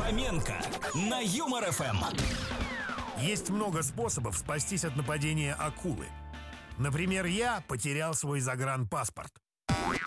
Фоменко на Юмор ФМ. Есть много способов спастись от нападения акулы. Например, я потерял свой загранпаспорт.